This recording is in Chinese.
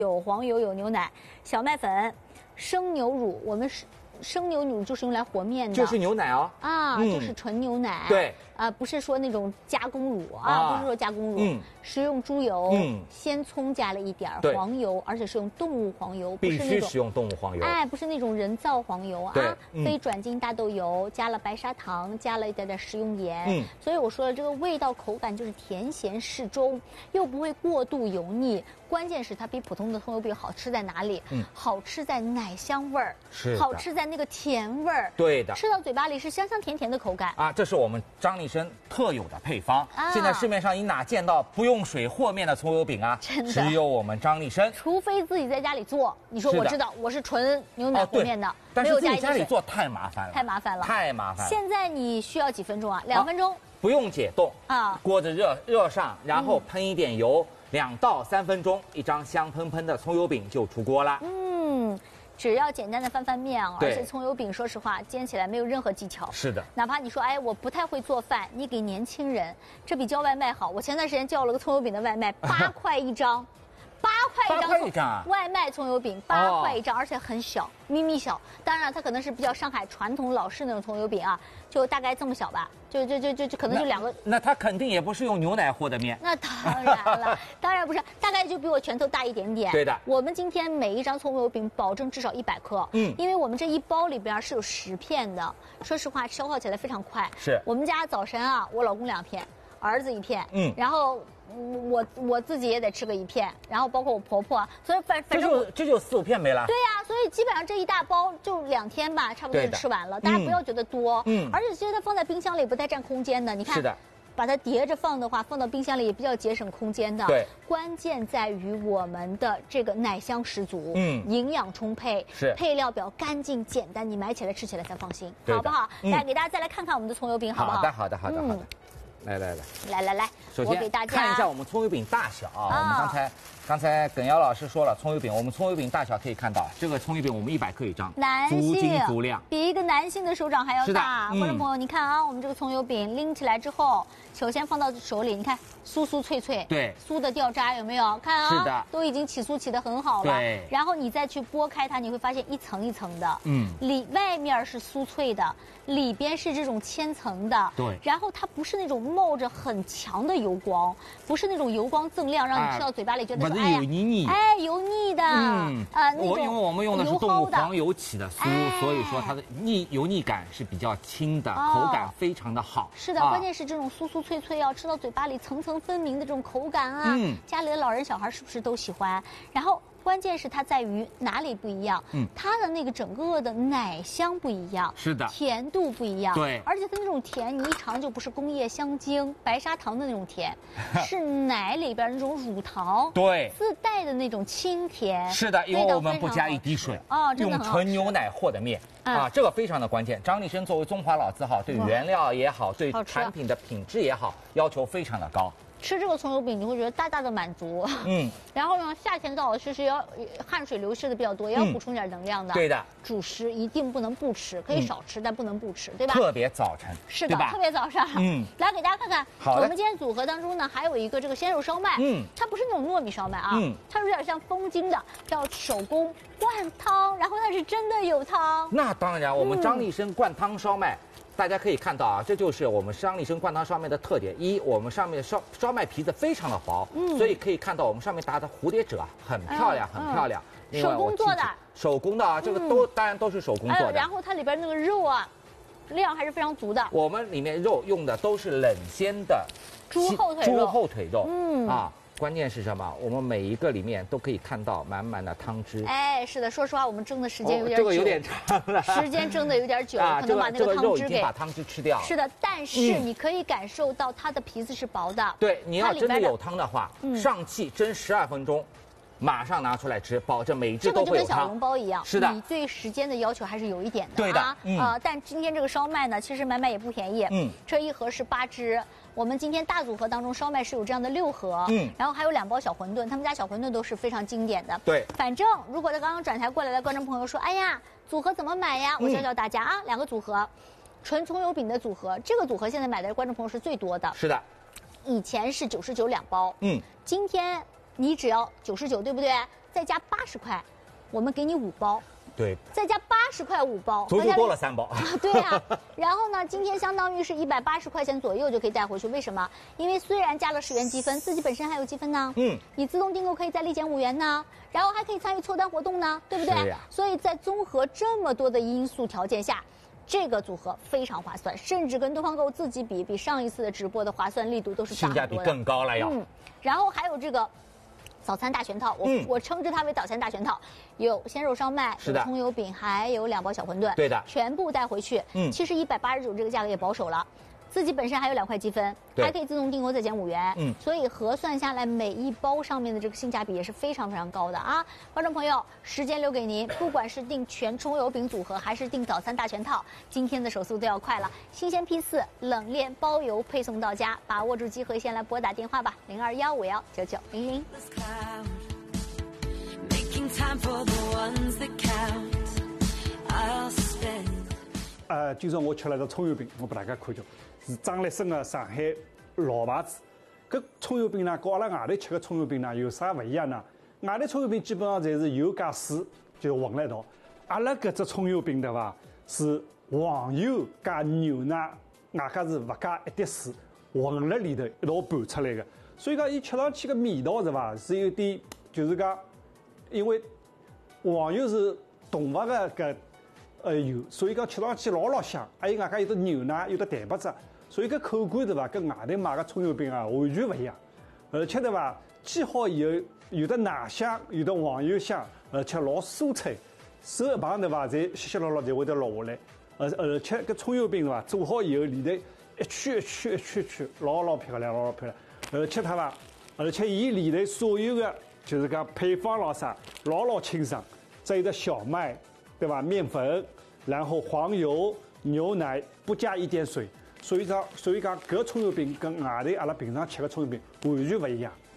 有黄油，有牛奶，小麦粉，生牛乳。我们生牛乳就是用来和面的， 就是牛奶哦。 就是纯牛奶。 对。 不是说那种加工乳不是说加工乳，食用猪油，鲜葱加了一点黄油，而且是用动物黄油， 必须使用动物黄油。 不是那种人造黄油啊，非转基因大豆油，加了白砂糖，加了一点点食用盐。所以我说了，这个味道口感就是甜咸适中，又不会过度油腻。关键是它比普通的葱油饼好吃在哪里？好吃在奶香味儿，好吃在那个甜味儿。 对的， 吃到嘴巴里是香香甜甜的口感啊！这是我们张立生特有的配方。现在市面上你哪见到不用水和面的葱油饼啊？ 真的， 只有我们张立生。 除非自己在家里做，你说我知道我是纯牛奶和面的， 但是自己家里做太麻烦了， 太麻烦了。现在你需要几分钟啊？2分钟。 不用解冻啊，锅子热上，然后喷一点油，2到3分钟，一张香喷喷的葱油饼就出锅了。 只要简单的翻面，而且葱油饼说实话煎起来没有任何技巧。 是的， 哪怕你说我不太会做饭，你给年轻人，这比叫外卖好。我前段时间叫了个葱油饼的外卖，8块一张。8块一张外卖葱油饼，8块一张，而且很小，咪咪小。当然，它可能是比较上海传统老式那种葱油饼啊，就大概这么小吧，就可能就2个。 那它肯定也不是用牛奶和的面。 那当然了，当然不是，大概就比我拳头大一点点。 对的。 我们今天每一张葱油饼保证至少100克，因为我们这一包里边是有10片的。说实话，消耗起来非常快。 是我们家早晨我老公2片，儿子1片，然后。我自己也得吃个1片，然后包括我婆婆，所以反正这就4、5片没了。 对呀，所以基本上这一大包就2天吧，差不多就吃完了。大家不要觉得多，而且其实它放在冰箱里不太占空间的。你看， 是的， 把它叠着放的话，放到冰箱里也比较节省空间的。 对， 关键在于我们的这个奶香十足，营养充沛， 是配料表干净简单，你买起来吃起来才放心，好不好？来，给大家再来看看我们的葱油饼，好不好？ 好的。 来， 首先我给大家看一下我们葱油饼大小。我们刚才耿瑶老师说了，葱油饼我们葱油饼大小可以看到，这个葱油饼我们100克一张，足斤足量， 比一个男性的手掌还要大。观众朋友，你看我们这个葱油饼拎起来之后，首先放到手里，你看酥酥脆脆， 对， 酥的掉渣有没有？看是的， 都已经起酥起得很好了。 对， 然后你再去剥开它，你会发现一层一层的，外面是酥脆的，里边是这种千层的， 对。 然后它不是那种冒着很强的油光，不是那种油光锃亮，让你吃到嘴巴里觉得油腻， 油腻的， 因为我们用的是动物黄油起的酥，所以说它的油腻感是比较轻的，口感非常的好。 是的，关键是这种酥酥脆脆吃到嘴巴里层层分明的这种口感啊，家里的老人小孩是不是都喜欢？然后。关键是它在于哪里不一样？它的那个整个的奶香不一样， 是的， 甜度不一样， 对， 而且它那种甜，你一尝就不是工业香精、白砂糖的那种甜，是奶里边那种乳糖， 对， 自带的那种清甜。 是的，因为我们不加一滴水，用纯牛奶和的面这个非常的关键。张立生作为中华老字号，对原料也好，对产品的品质也好，要求非常的高。 吃这个葱油饼，你会觉得大大的满足。然后呢，夏天到了，其实要汗水流失的比较多，也要补充点能量的。 对的， 主食一定不能不吃，可以少吃，但不能不吃，对吧？ 特别早晨， 是的，特别早上。来给大家看看， 好， 我们今天组合当中呢，还有一个这个鲜肉烧麦。它不是那种糯米烧麦啊，它有点像风筋的，叫手工灌汤，然后它是真的有汤。 那当然，我们张立生灌汤烧麦。大家可以看到这就是我们张立生灌汤烧麦的特点。我们上面烧麦皮子非常的薄，所以可以看到我们上面搭的蝴蝶褶很漂亮，很漂亮。 手工做的， 手工的这个当然都是手工做的。 然后它里边那个肉量还是非常足的。 我们里面肉用的都是冷鲜的猪后腿肉，关键是什么？我们每一个里面都可以看到满满的汤汁。 是的，说实话，我们蒸的时间有点久， 这个有点长了， 时间蒸的有点久，可能把那个汤汁给把汤汁吃掉。 是的，但是你可以感受到它的皮子是薄的。 对，你要真的有汤的话，上气蒸12分钟。马上拿出来吃，保证每一只都会有汤。这个就跟小笼包一样， 是的，你对时间的要求还是有一点的。 对的， 但今天这个烧麦呢，其实买也不便宜，这一盒是8只。我们今天大组合当中，烧麦是有这样的6盒，然后还有2包小馄饨，他们家小馄饨都是非常经典的。 对， 反正如果他刚刚转台过来的观众朋友说，哎呀，组合怎么买呀？我教大家2个组合，纯葱油饼的组合，这个组合现在买的观众朋友是最多的。 是的， 以前是99两包，今天。你只要99，对不对？ 再加80块，我们给你5包。 对， 再加80块5包， 足足多了3包。 对呀，然后呢，今天相当于是180块钱左右就可以带回去。为什么？因为虽然加了10元积分，自己本身还有积分呢。你自动订购可以再立减5元呢，然后还可以参与凑单活动呢，对不对？ 是呀。 所以在综合这么多的因素条件下，这个组合非常划算，甚至跟东方购自己比上一次的直播的划算力度都是大很多的， 性价比更高了要。 然后还有这个。早餐大全套，我称之它为早餐大全套，有鲜肉烧麦，有葱油饼，还有2包小馄饨， 对的， 全部带回去。其实189这个价格也保守了，自己本身还有2块积分，还可以自动订购再减5元，所以核算下来每一包上面的这个性价比也是非常非常高的啊！观众朋友，时间留给您，不管是订全葱油饼组合，还是订早餐大全套，今天的手速都要快了，新鲜批次，冷链包邮配送到家，把握住机会，先来拨打电话吧，0215199900。 今朝我吃了个葱油饼，我给大家看叫，是张立生的上海老牌子。搿葱油饼呢，跟阿拉外头吃的葱油饼呢有啥不一样呢？外头葱油饼基本上侪是油加水就混了一道，阿拉搿只葱油饼对伐？是黄油加牛奶，外加是勿加一滴水，混辣里头一道拌出来的。所以讲，伊吃上去个味道是伐？是有点就是讲，因为黄油是动物的搿油，所以讲吃上去老香，还有外加有的牛奶，有的蛋白质，所以搿口感对伐？跟外头买个葱油饼啊完全勿一样。而且对伐？煎好以后有的奶香，有的黄油香，而且老酥脆，手一碰对伐？侪稀稀落落就会得落下来。而且搿葱油饼对伐？做好以后里头一圈一圈一圈圈，老漂亮，老漂亮。而且它伐？而且伊里头所有的就是讲配方咾啥，老清爽，只有的小麦，对吧？面粉，然后黄油、牛奶，不加一点水。所以讲搿葱油饼跟外头阿拉平常吃的葱油饼完全不一样。